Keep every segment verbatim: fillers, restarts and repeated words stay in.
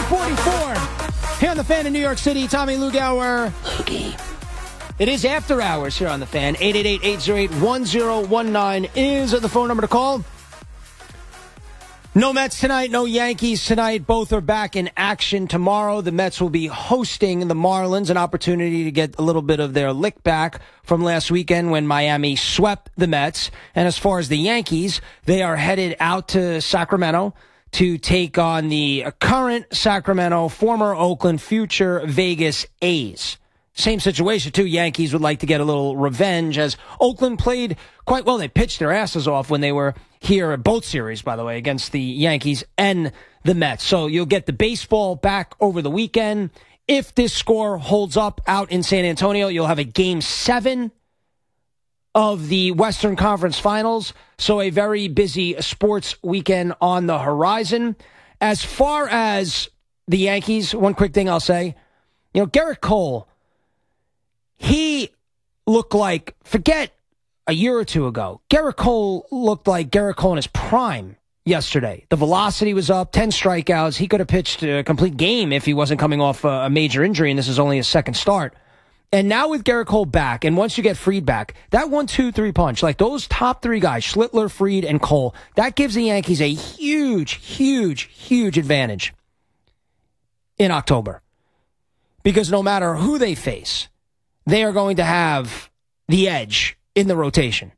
forty-four here on the Fan in New York City. Tommy Lugauer. Loogie. It is after hours here on the Fan. eight eight eight, eight oh eight, one oh one nine is the phone number to call. No Mets tonight, no Yankees tonight. Both are back in action tomorrow. The Mets will be hosting the Marlins, an opportunity to get a little bit of their lick back from last weekend when Miami swept the Mets. And as far as the Yankees, they are headed out to Sacramento to take on the current Sacramento, former Oakland, future Vegas A's. Same situation, too. Yankees would like to get a little revenge as Oakland played quite well. They pitched their asses off when they were here at both series, by the way, against the Yankees and the Mets. So you'll get the baseball back over the weekend. If this score holds up out in San Antonio, you'll have a game seven of the Western Conference Finals. So a very busy sports weekend on the horizon. As far as the Yankees, one quick thing I'll say, you know, Gerrit Cole, he looked like, forget a year or two ago, Gerrit Cole looked like Gerrit Cole in his prime yesterday. The velocity was up, ten strikeouts. He could have pitched a complete game if he wasn't coming off a major injury, and this is only his second start. And now with Gerrit Cole back, and once you get Fried back, that one, two, three punch, like those top three guys, Schlittler, Fried, and Cole, that gives the Yankees a huge, huge, huge advantage in October. Because no matter who they face, they are going to have the edge in the rotation.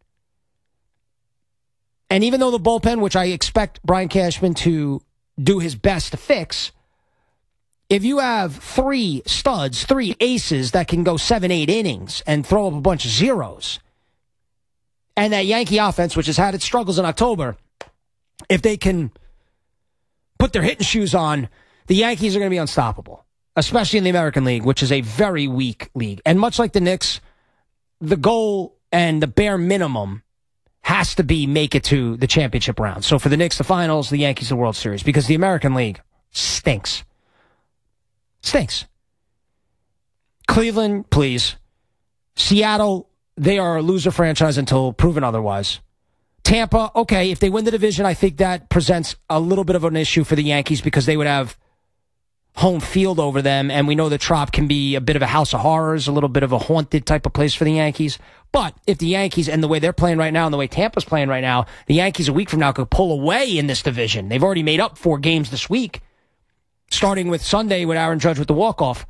And even though the bullpen, which I expect Brian Cashman to do his best to fix, if you have three studs, three aces that can go seven, eight innings and throw up a bunch of zeros, and that Yankee offense, which has had its struggles in October, if they can put their hitting shoes on, the Yankees are going to be unstoppable. Especially in the American League, which is a very weak league. And much like the Knicks, the goal and the bare minimum has to be make it to the championship round. So for the Knicks, the finals, the Yankees, the World Series. Because the American League stinks. Stinks. Cleveland, please. Seattle, they are a loser franchise until proven otherwise. Tampa, okay, if they win the division, I think that presents a little bit of an issue for the Yankees because they would have home field over them, and we know the Trop can be a bit of a house of horrors, a little bit of a haunted type of place for the Yankees. But if the Yankees, and the way they're playing right now, and the way Tampa's playing right now, the Yankees a week from now could pull away in this division. They've already made up four games this week, starting with Sunday with Aaron Judge with the walk-off.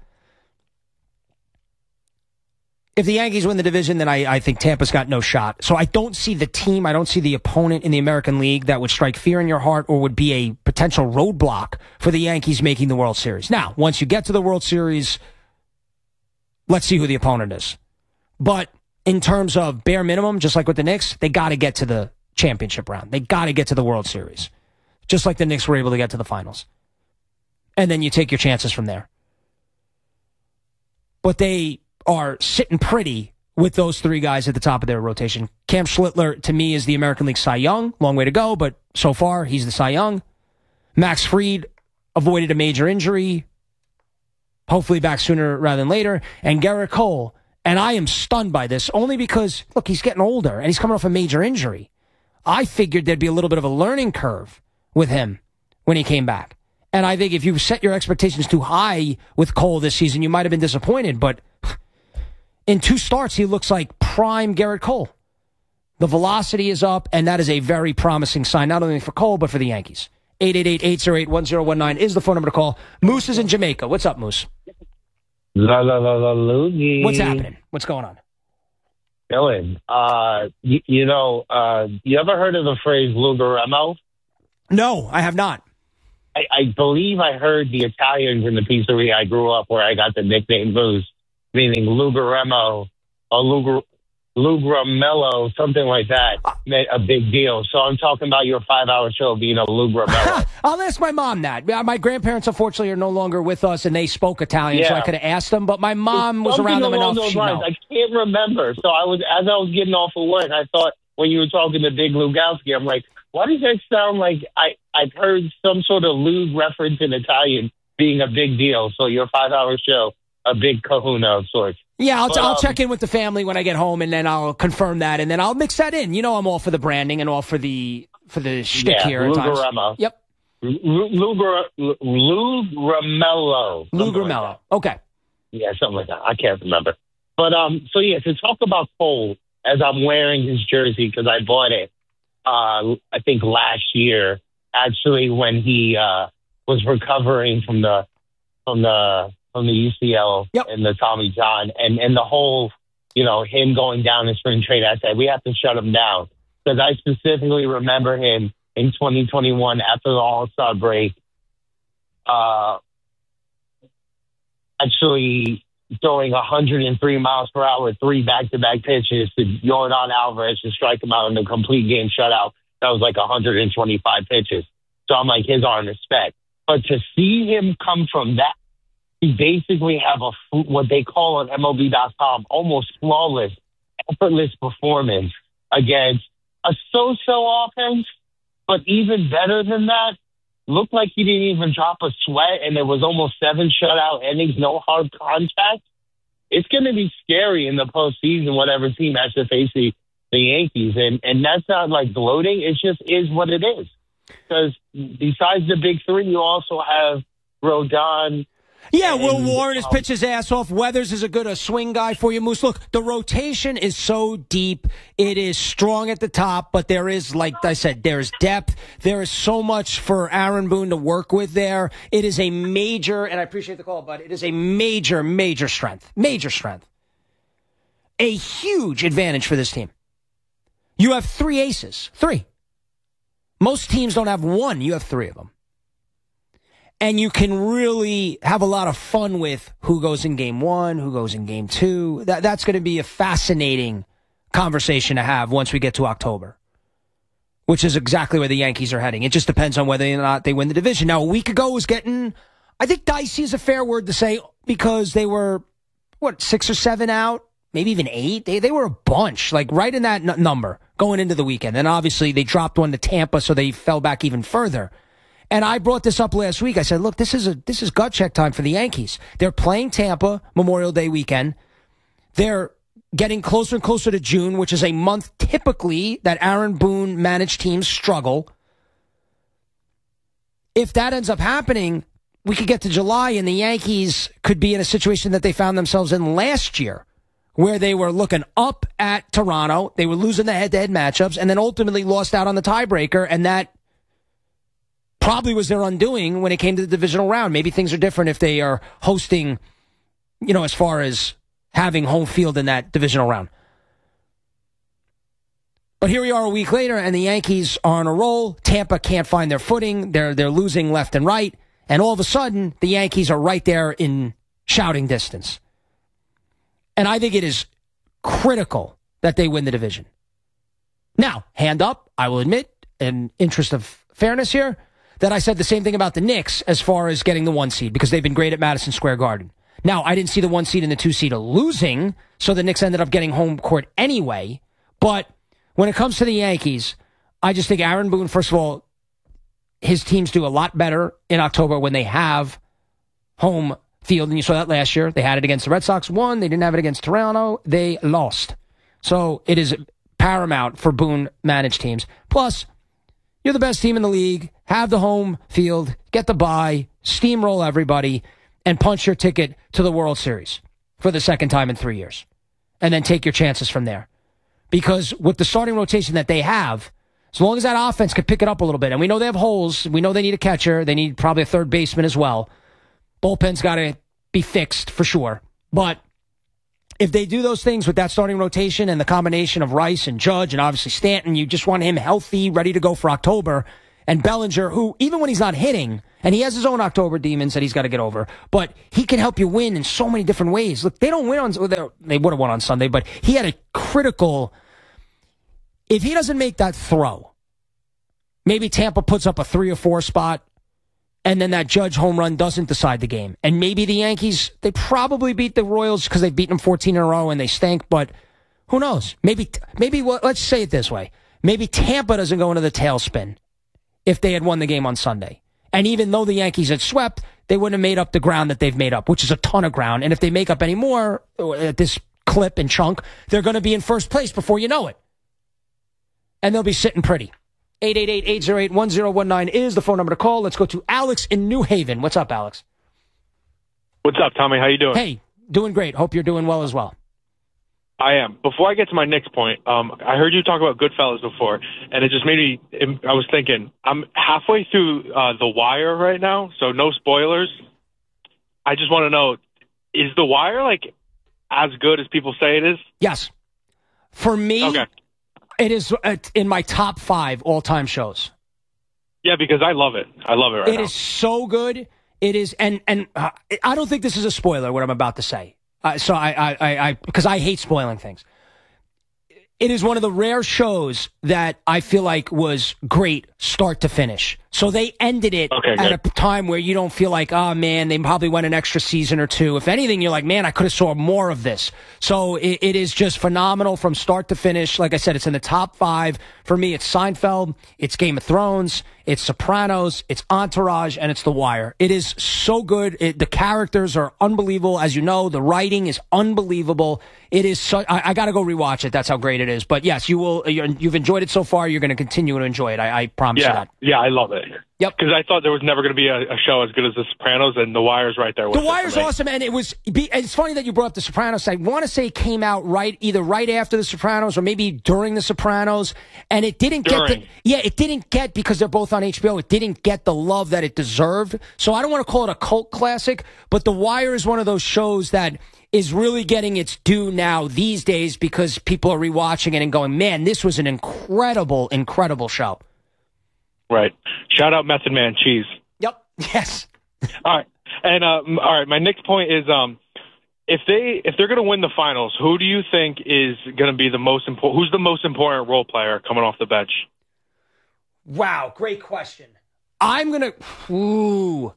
If the Yankees win the division, then I, I think Tampa's got no shot. So I don't see the team, I don't see the opponent in the American League that would strike fear in your heart or would be a potential roadblock for the Yankees making the World Series. Now, once you get to the World Series, let's see who the opponent is. But in terms of bare minimum, just like with the Knicks, they got to get to the championship round. They got to get to the World Series. Just like the Knicks were able to get to the finals. And then you take your chances from there. But they are sitting pretty with those three guys at the top of their rotation. Cam Schlittler, to me, is the American League Cy Young. Long way to go, but so far, he's the Cy Young. Max Fried avoided a major injury. Hopefully back sooner rather than later. And Gerrit Cole, and I am stunned by this, only because, look, he's getting older, and he's coming off a major injury. I figured there'd be a little bit of a learning curve with him when he came back. And I think if you set your expectations too high with Cole this season, you might have been disappointed, but in two starts, he looks like prime Gerrit Cole. The velocity is up, and that is a very promising sign, not only for Cole, but for the Yankees. eight eight eight, eight oh eight, one oh one nine is the phone number to call. Moose is in Jamaica. What's up, Moose? La la la la Loogie. What's happening? What's going on? Dylan, uh, you, you know, uh, you ever heard of the phrase Lugaremo? No, I have not. I, I believe I heard the Italians in the pizzeria I grew up where I got the nickname Moose, meaning Lugaremo or Lugar, Lugramello, something like that, meant a big deal. So I'm talking about your five-hour show being a Lugramello. I'll ask my mom that. My grandparents, unfortunately, are no longer with us, and they spoke Italian, yeah. so I could have asked them. But my mom was around them enough. She lines. I can't remember. So I was, as I was getting off of work, I thought when you were talking to Big Lugowski, I'm like, why does that sound like I, I've heard some sort of Lug reference in Italian being a big deal? So your five-hour show, a big kahuna of sorts. Yeah, I'll, but, t- I'll um, check in with the family when I get home, and then I'll confirm that, and then I'll mix that in. You know, I'm all for the branding and all for the for the shtick yeah, here at times. Lugaremo. Yep. Lou Gramello. Lou Gramello. Okay. Yeah, something like that. I can't remember. But, um, so yeah, to talk about Cole, as I'm wearing his jersey, because I bought it, uh, I think last year, actually, when he, uh, was recovering from the, from the, from the U C L yep. and the Tommy John and, and the whole, you know, him going down in spring trade, I said, we have to shut him down. Because I specifically remember him in twenty twenty-one after the All-Star break, uh, actually throwing one hundred three miles per hour, three back-to-back pitches to Jordan Alvarez to strike him out in a complete game shutout. That was like one hundred twenty-five pitches. So I'm like, his arm is spec. But to see him come from that, he basically have a what they call on M L B dot com almost flawless, effortless performance against a so-so offense. But even better than that, looked like he didn't even drop a sweat, and there was almost seven shutout innings, no hard contact. It's going to be scary in the postseason, whatever team has to face the, the Yankees. And, and that's not like gloating. It just is what it is. Because besides the big three, you also have Rodon. Yeah, Will Warren has pitched his ass off. Weathers is a good a swing guy for you, Moose. Look, the rotation is so deep. It is strong at the top, but there is, like I said, there's depth. There is so much for Aaron Boone to work with there. It is a major, and I appreciate the call, but it is a major, major strength. Major strength. A huge advantage for this team. You have three aces. Three. Most teams don't have one. You have three of them. And you can really have a lot of fun with who goes in game one, who goes in game two. That, that's going to be a fascinating conversation to have once we get to October, which is exactly where the Yankees are heading. It just depends on whether or not they win the division. Now, a week ago was getting, I think dicey is a fair word to say, because they were, what, six or seven out, maybe even eight. They, they were a bunch, like right in that n- number going into the weekend. And obviously they dropped one to Tampa, so they fell back even further. And I brought this up last week. I said, look, this is a this is gut check time for the Yankees. They're playing Tampa Memorial Day weekend. They're getting closer and closer to June, which is a month typically that Aaron Boone managed teams struggle. If that ends up happening, we could get to July and the Yankees could be in a situation that they found themselves in last year, where they were looking up at Toronto. They were losing the head-to-head matchups and then ultimately lost out on the tiebreaker, and that probably was their undoing when it came to the divisional round. Maybe things are different if they are hosting, you know, as far as having home field in that divisional round. But here we are a week later, and the Yankees are on a roll. Tampa can't find their footing. They're they're losing left and right. And all of a sudden, the Yankees are right there in shouting distance. And I think it is critical that they win the division. Now, hand up, I will admit, in interest of fairness here, that I said the same thing about the Knicks as far as getting the one seed, because they've been great at Madison Square Garden. Now, I didn't see the one seed and the two seed losing, so the Knicks ended up getting home court anyway. But when it comes to the Yankees, I just think Aaron Boone, first of all, his teams do a lot better in October when they have home field. And you saw that last year. They had it against the Red Sox, won. They didn't have it against Toronto. They lost. So it is paramount for Boone-managed teams. Plus, you're the best team in the league. Have the home field, get the bye, steamroll everybody, and punch your ticket to the World Series for the second time in three years. And then take your chances from there. Because with the starting rotation that they have, as long as that offense could pick it up a little bit, and we know they have holes, we know they need a catcher, they need probably a third baseman as well. Bullpen's got to be fixed for sure. But if they do those things with that starting rotation and the combination of Rice and Judge and obviously Stanton, you just want him healthy, ready to go for October. And Bellinger, who, even when he's not hitting, and he has his own October demons that he's got to get over, but he can help you win in so many different ways. Look, they don't win on, they would have won on Sunday, but he had a critical, if he doesn't make that throw, maybe Tampa puts up a three or four spot, and then that Judge home run doesn't decide the game. And maybe the Yankees, they probably beat the Royals because they've beaten them fourteen in a row and they stink, but who knows? Maybe, maybe well, let's say it this way. Maybe Tampa doesn't go into the tailspin if they had won the game on Sunday. And even though the Yankees had swept, they wouldn't have made up the ground that they've made up, which is a ton of ground. And if they make up any more at this clip and chunk, they're going to be in first place before you know it. And they'll be sitting pretty. eight eight eight, eight oh eight, one oh one nine is the phone number to call. Let's go to Alex in New Haven. What's up, Alex? What's up, Tommy? How you doing? Hey, doing great. Hope you're doing well as well. I am. Before I get to my next point, um, I heard you talk about Goodfellas before, and it just made me, I was thinking, I'm halfway through uh, The Wire right now, so no spoilers. I just want to know, is The Wire, like, as good as people say it is? Yes. For me, okay. It is in my top five all-time shows. Yeah, because I love it. I love it right it now. It is so good. It is, and, and uh, I don't think this is a spoiler, what I'm about to say. Uh, so I, I, I, because I hate spoiling things. It is one of the rare shows that I feel like was great start to finish. So they ended it okay, at a time where you don't feel like, oh man, they probably went an extra season or two. If anything, you're like, man, I could have saw more of this. So it, it is just phenomenal from start to finish. Like I said, it's in the top five. For me, it's Seinfeld, it's Game of Thrones, it's Sopranos, it's Entourage, and it's The Wire. It is so good. It, the characters are unbelievable. As you know, the writing is unbelievable. It is so, I, I got to go rewatch it. That's how great it is. But yes, you will. You've enjoyed it so far. You're going to continue to enjoy it. I, I promise yeah, you that. Yeah, I love it. Yep. Because I thought there was never going to be a, a show as good as The Sopranos, and The Wire's right there with The Wire's awesome, and it was. It's funny that you brought up The Sopranos. I want to say it came out right, either right after The Sopranos or maybe during The Sopranos, and it didn't during. get. The, yeah, it didn't get, because they're both on H B O. It didn't get the love that it deserved. So I don't want to call it a cult classic, but The Wire is one of those shows that is really getting its due now these days, because people are rewatching it and going, man, this was an incredible, incredible show. Right. Shout out Method Man Cheese. Yep. Yes. All right. And uh, all right, my next point is, um, if they if they're going to win the finals, who do you think is going to be the most important? Who's the most important role player coming off the bench? Wow, great question. I'm gonna. Ooh.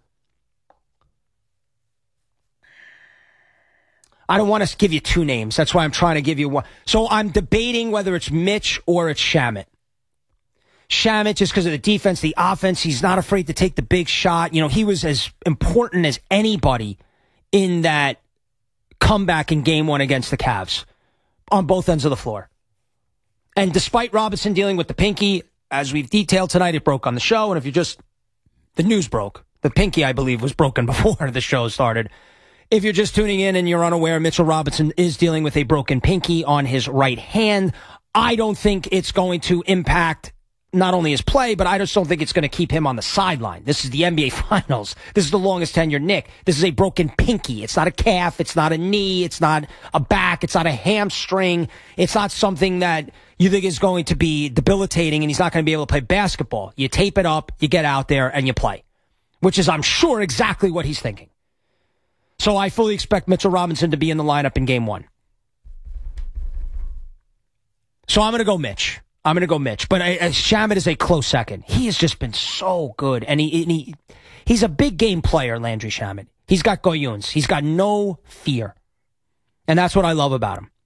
I don't want to give you two names. That's why I'm trying to give you one. So I'm debating whether it's Mitch or it's Shamet. Shamet, just because of the defense, the offense, he's not afraid to take the big shot. You know, he was as important as anybody in that comeback in game one against the Cavs on both ends of the floor. And despite Robinson dealing with the pinky, as we've detailed tonight, it broke on the show. And if you just, the news broke. The pinky, I believe, was broken before the show started. If you're just tuning in and you're unaware, Mitchell Robinson is dealing with a broken pinky on his right hand. I don't think it's going to impact not only his play, but I just don't think it's going to keep him on the sideline. This is the N B A Finals. This is the longest tenured Knick. This is a broken pinky. It's not a calf. It's not a knee. It's not a back. It's not a hamstring. It's not something that you think is going to be debilitating, and he's not going to be able to play basketball. You tape it up, you get out there, and you play, which is, I'm sure, exactly what he's thinking. So I fully expect Mitchell Robinson to be in the lineup in game one. So I'm going to go Mitch. I'm going to go Mitch. But I, I, Shamet is a close second. He has just been so good. And, he, and he he's a big game player, Landry Shamet. He's got goyuns. He's got no fear. And that's what I love about him.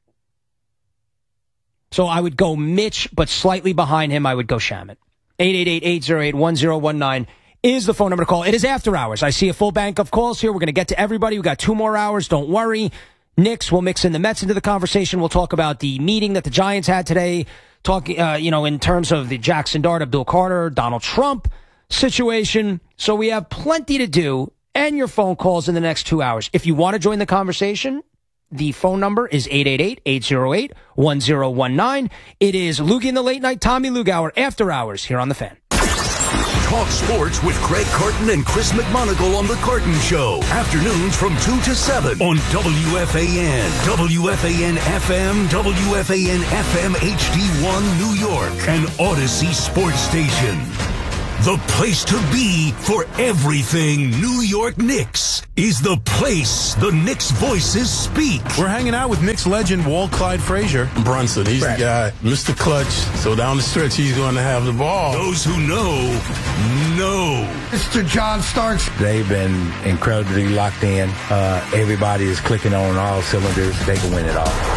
So I would go Mitch, but slightly behind him, I would go Shamet. eight eight eight, eight oh eight, one oh one nine is the phone number to call. It is after hours. I see a full bank of calls here. We're going to get to everybody. We've got two more hours. Don't worry. Knicks, we'll mix in the Mets into the conversation. We'll talk about the meeting that the Giants had today. Talking, uh, you know, in terms of the Jackson Dart, Abdul Carter, Donald Trump situation. So we have plenty to do, and your phone calls in the next two hours. If you want to join the conversation, the phone number is eight eight eight, eight oh eight, one oh one nine. It is Loogie in the Late Night, Tommy Lugauer, after hours here on The Fan. Talk sports with Greg Carton and Chris McMonagle on The Carton Show. Afternoons from two to seven on W F A N, W F A N F M, W F A N F M H D one New York, and Odyssey Sports Station. The place to be for everything New York Knicks is the place the Knicks voices speak. We're hanging out with Knicks legend Walt Clyde Frazier. Brunson, he's right. The guy, Mister Clutch. So down the stretch, he's going to have the ball. Those who know, know. Mister John Starks. They've been incredibly locked in. Uh, everybody is clicking on all cylinders. They can win it all.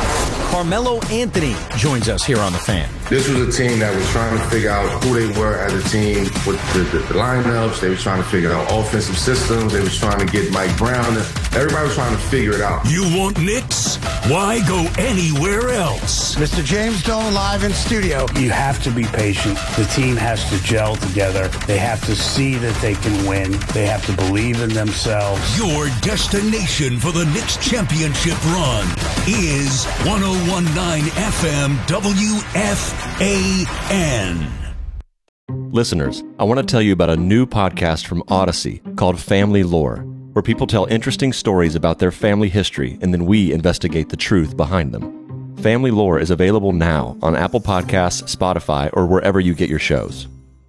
Carmelo Anthony joins us here on The Fan. This was a team that was trying to figure out who they were as a team with the, the, the lineups. They were trying to figure out offensive systems. They was trying to get Mike Brown. Everybody was trying to figure it out. You want Knicks? Why go anywhere else? Mister James Dolan live in studio. You have to be patient. The team has to gel together. They have to see that they can win. They have to believe in themselves. Your destination for the Knicks championship run is one oh one point nine F M W F A N. Listeners, I want to tell you about a new podcast from Odyssey called Family Lore, where people tell interesting stories about their family history and then we investigate the truth behind them. Family Lore is available now on Apple Podcasts, Spotify, or wherever you get your shows.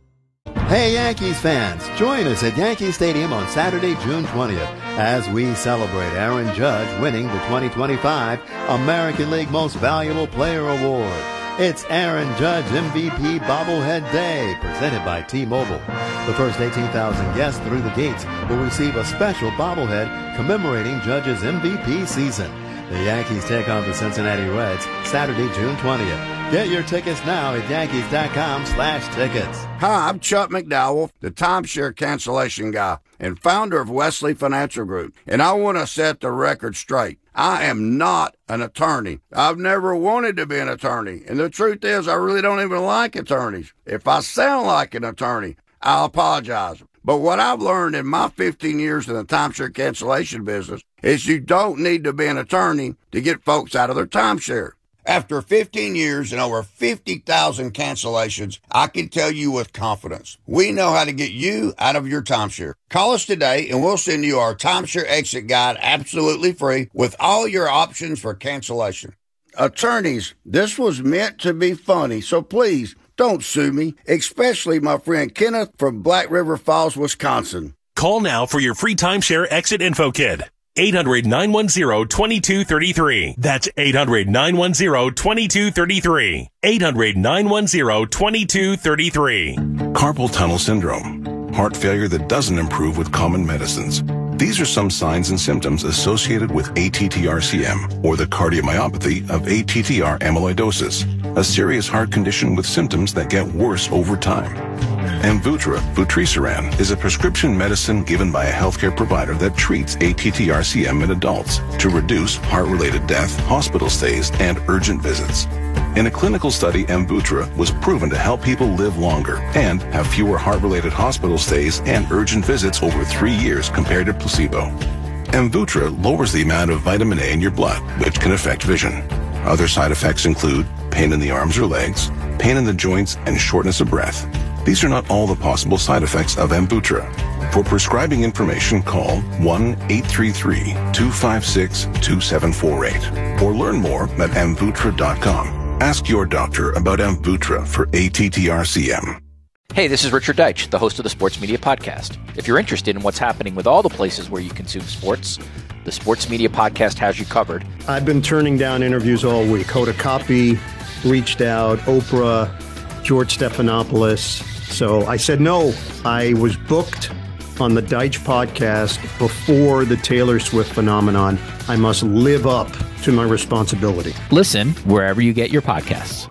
Hey Yankees fans, join us at Yankee Stadium on Saturday, June twentieth as we celebrate Aaron Judge winning the twenty twenty-five American League Most Valuable Player Award. It's Aaron Judge M V P Bobblehead Day, presented by T-Mobile. The first eighteen thousand guests through the gates will receive a special bobblehead commemorating Judge's M V P season. The Yankees take on the Cincinnati Reds Saturday, June twentieth. Get your tickets now at Yankees.com slash tickets. Hi, I'm Chuck McDowell, the timeshare cancellation guy and founder of Wesley Financial Group. And I want to set the record straight. I am not an attorney. I've never wanted to be an attorney. And the truth is, I really don't even like attorneys. If I sound like an attorney, I'll apologize. But what I've learned in my fifteen years in the timeshare cancellation business is you don't need to be an attorney to get folks out of their timeshare. After fifteen years and over fifty thousand cancellations, I can tell you with confidence, we know how to get you out of your timeshare. Call us today and we'll send you our timeshare exit guide absolutely free with all your options for cancellation. Attorneys, this was meant to be funny, so please don't sue me, especially my friend Kenneth from Black River Falls, Wisconsin. Call now for your free timeshare exit info kit. eight hundred, nine one zero, two two three three. That's eight hundred, nine one zero, two two three three. eight hundred, nine one zero, two two three three. Carpal tunnel syndrome. Heart failure that doesn't improve with common medicines. These are some signs and symptoms associated with A T T R C M, or the cardiomyopathy of A T T R amyloidosis, a serious heart condition with symptoms that get worse over time. Amvuttra, vutrisiran, is a prescription medicine given by a healthcare provider that treats A T T R C M in adults to reduce heart-related death, hospital stays, and urgent visits. In a clinical study, Amvuttra was proven to help people live longer and have fewer heart-related hospital stays and urgent visits over three years compared to placebo. Amvuttra lowers the amount of vitamin A in your blood, which can affect vision. Other side effects include pain in the arms or legs, pain in the joints, and shortness of breath. These are not all the possible side effects of Amvuttra. For prescribing information, call one eight three three, two five six, two seven four eight or learn more at amvuttra dot com. Ask your doctor about Amvuttra for A T T R C M. Hey, this is Richard Deitch, the host of the Sports Media Podcast. If you're interested in what's happening with all the places where you consume sports, the Sports Media Podcast has you covered. I've been turning down interviews all week. Hoda Kotb reached out, Oprah, George Stephanopoulos. So I said no. I was booked on the Deitch podcast before the Taylor Swift phenomenon. I must live up to my responsibility. Listen wherever you get your podcasts.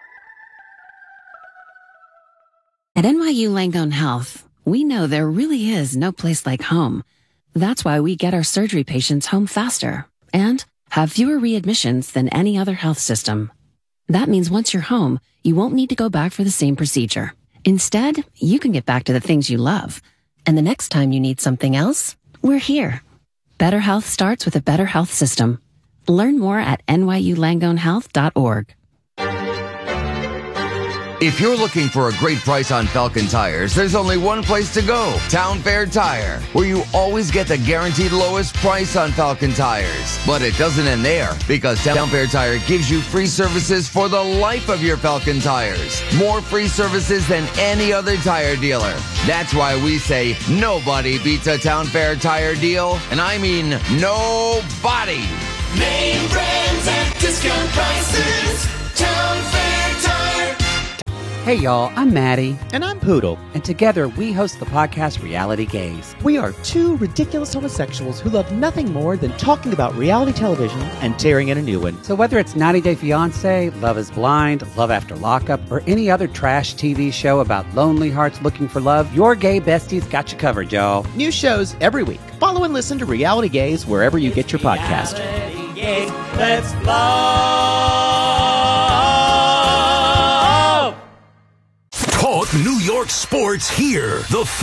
At N Y U Langone Health, we know there really is no place like home. That's why we get our surgery patients home faster and have fewer readmissions than any other health system. That means once you're home, you won't need to go back for the same procedure. Instead, you can get back to the things you love. And the next time you need something else, we're here. Better health starts with a better health system. Learn more at N Y U langone health dot org. If you're looking for a great price on Falcon tires, there's only one place to go, Town Fair Tire, where you always get the guaranteed lowest price on Falcon tires. But it doesn't end there, because Town Fair Tire gives you free services for the life of your Falcon tires. More free services than any other tire dealer. That's why we say nobody beats a Town Fair Tire deal, and I mean nobody. Name brands at discount prices, Town Fair Tire. Hey y'all, I'm Maddie. And I'm Poodle. And together we host the podcast Reality Gaze. We are two ridiculous homosexuals who love nothing more than talking about reality television and tearing in a new one. So whether it's ninety day fiancé, Love is Blind, Love After Lockup, or any other trash T V show about lonely hearts looking for love, your gay besties got you covered, y'all. New shows every week. Follow and listen to Reality Gaze wherever you get your podcast. Reality Gaze, let's love. Talk New York sports here. The